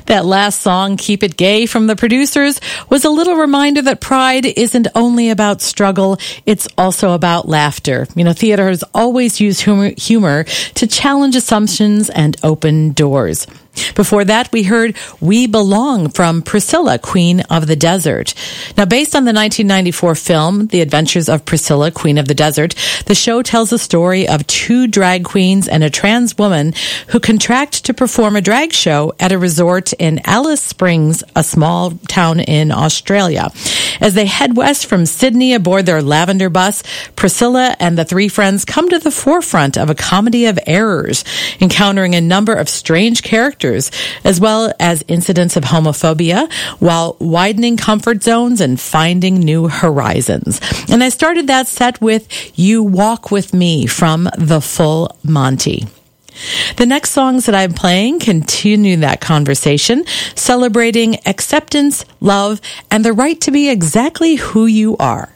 That last song, Keep It Gay, from the producers, was a little reminder that Pride isn't only about struggle, it's also about laughter. You know, theater has always used humor to challenge assumptions and open doors. Before that, we heard We Belong from Priscilla, Queen of the Desert. Now, based on the 1994 film, The Adventures of Priscilla, Queen of the Desert, the show tells the story of two drag queens and a trans woman who contract to perform a drag show at a resort in Alice Springs, a small town in Australia. As they head west from Sydney aboard their lavender bus, Priscilla and the three friends come to the forefront of a comedy of errors, encountering a number of strange characters, as well as incidents of homophobia, while widening comfort zones and finding new horizons. And I started that set with You Walk With Me from The Full Monty. The next songs that I'm playing continue that conversation, celebrating acceptance, love, and the right to be exactly who you are.